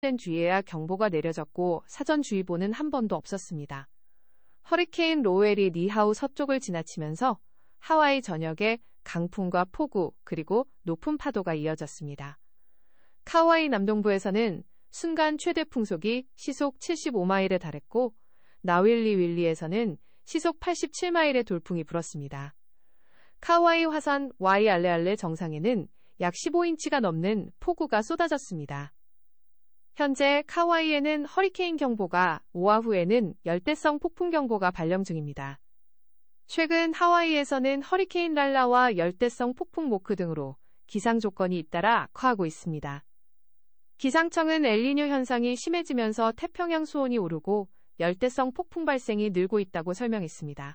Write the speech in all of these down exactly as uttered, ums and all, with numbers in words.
주의해야 경보가 내려졌고 사전주의보는 한 번도 없었습니다. 허리케인 로웰이 니하우 서쪽을 지나치면서 하와이 전역에 강풍과 폭우 그리고 높은 파도가 이어졌습니다. 카와이 남동부에서는 순간 최대 풍속이 시속 칠십오 마일에 달했고 나윌리윌리에서는 시속 팔십칠 마일의 돌풍이 불었습니다. 카와이 화산 와이알레알레 정상에는 약 십오 인치가 넘는 폭우가 쏟아졌습니다. 현재 카와이에는 허리케인 경보가, 오아후에는 열대성 폭풍 경보가 발령 중입니다. 최근 하와이에서는 허리케인 랄라와 열대성 폭풍 모크 등으로 기상 조건이 잇따라 악화하고 있습니다. 기상청은 엘니뇨 현상이 심해지면서 태평양 수온이 오르고 열대성 폭풍 발생이 늘고 있다고 설명했습니다.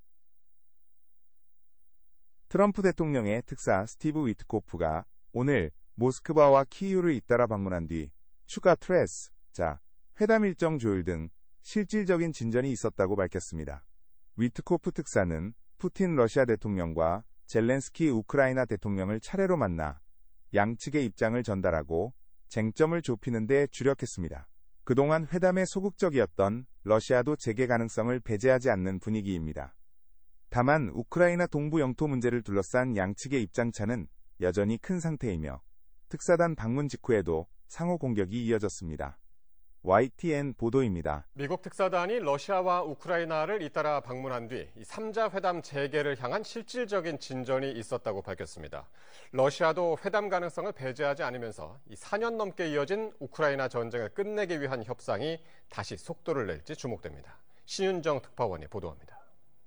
트럼프 대통령의 특사 스티브 위트코프가 오늘 모스크바와 키이우를 잇따라 방문한 뒤 추가 트레스, 자, 회담 일정 조율 등 실질적인 진전이 있었다고 밝혔습니다. 위트코프 특사는 푸틴 러시아 대통령과 젤렌스키 우크라이나 대통령을 차례로 만나 양측의 입장을 전달하고 쟁점을 좁히는 데 주력했습니다. 그동안 회담에 소극적이었던 러시아도 재개 가능성을 배제하지 않는 분위기입니다. 다만 우크라이나 동부 영토 문제를 둘러싼 양측의 입장차는 여전히 큰 상태이며 특사단 방문 직후에도 상호 공격이 이어졌습니다. 와이티엔 보도입니다. 미국 특사단이 러시아와 우크라이나를 잇따라 방문한 뒤 삼 자 회담 재개를 향한 실질적인 진전이 있었다고 밝혔습니다. 러시아도 회담 가능성을 배제하지 않으면서 사 년 넘게 이어진 우크라이나 전쟁을 끝내기 위한 협상이 다시 속도를 낼지 주목됩니다. 신윤정 특파원이 보도합니다.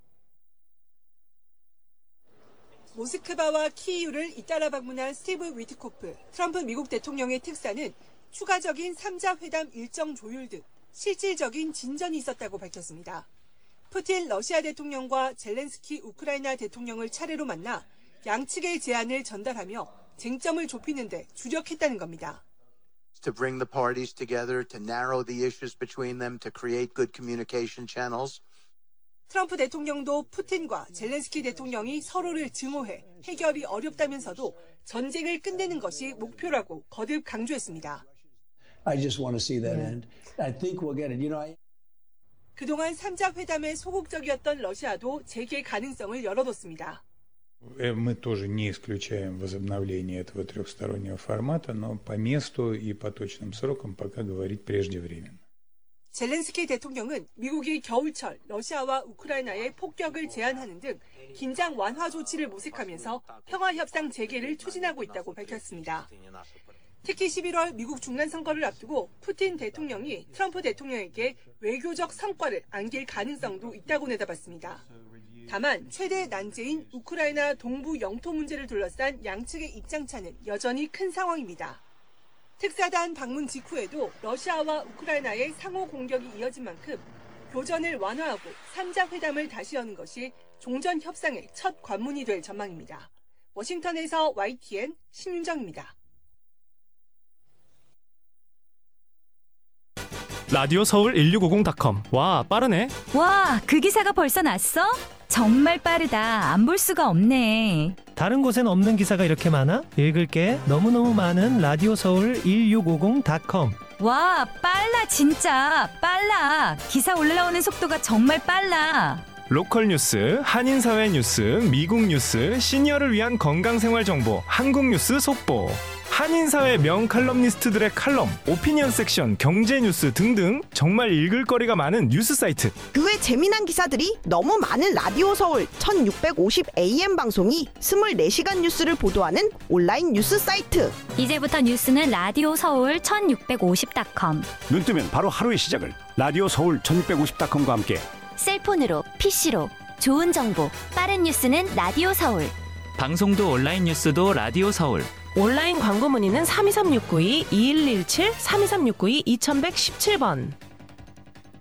모스크바와 키이우를 잇따라 방문한 스티브 위트코프 트럼프 미국 대통령의 특사는 추가적인 삼 자 회담 일정 조율 등 실질적인 진전이 있었다고 밝혔습니다. 푸틴 러시아 대통령과 젤렌스키 우크라이나 대통령을 차례로 만나 양측의 제안을 전달하며 쟁점을 좁히는 데 주력했다는 겁니다. To bring the parties together, to narrow the issues between them, to create good communication channels. 트럼프 대통령도 푸틴과 젤렌스키 대통령이 서로를 증오해 해결이 어렵다면서도 전쟁을 끝내는 것이 목표라고 거듭 강조했습니다. I just want to see that end. I think we'll get it. You know, I... 그동안 삼 자 회담에 소극적이었던 러시아도 재개 가능성을 열어뒀습니다. Мы тоже не исключаем возобновление этого трехстороннего формата, но по месту и по точным срокам пока говорить преждевременно. 젤렌스키 대통령은 미국이 겨울철 러시아와 우크라이나의 폭격을 제한하는 등 긴장 완화 조치를 모색하면서 평화협상 재개를 추진하고 있다고 밝혔습니다. 특히 십일월 미국 중간선거를 앞두고 푸틴 대통령이 트럼프 대통령에게 외교적 성과를 안길 가능성도 있다고 내다봤습니다. 다만 최대 난제인 우크라이나 동부 영토 문제를 둘러싼 양측의 입장차는 여전히 큰 상황입니다. 특사단 방문 직후에도 러시아와 우크라이나의 상호 공격이 이어진 만큼 교전을 완화하고 삼 자 회담을 다시 여는 것이 종전 협상의 첫 관문이 될 전망입니다. 워싱턴에서 와이티엔 신윤정입니다. 라디오 서울 일육오공 닷컴. 와, 빠르네. 와, 그 기사가 벌써 났어? 정말 빠르다. 안 볼 수가 없네. 다른 곳엔 없는 기사가 이렇게 많아? 읽을 게 너무너무 많은 라디오 서울 일육오공 닷컴. 와, 빨라 진짜. 빨라. 기사 올라오는 속도가 정말 빨라. 로컬 뉴스, 한인사회 뉴스, 미국 뉴스, 시니어를 위한 건강생활 정보, 한국 뉴스 속보. 한인사회 명칼럼니스트들의 칼럼, 오피니언 섹션, 경제 뉴스 등등 정말 읽을 거리가 많은 뉴스 사이트. 그 외 재미난 기사들이 너무 많은 라디오 서울 천육백오십 에이엠 방송이 이십사 시간 뉴스를 보도하는 온라인 뉴스 사이트. 이제부터 뉴스는 라디오 서울 천육백오십 닷컴. 눈 뜨면 바로 하루의 시작을 라디오 서울 천육백오십 닷컴과 함께. 셀폰으로, 피시로 좋은 정보, 빠른 뉴스는 라디오 서울. 방송도 온라인 뉴스도 라디오 서울. 온라인 광고 문의는 삼이삼육구이 이일일칠 삼이삼육구이 이천백십칠 번.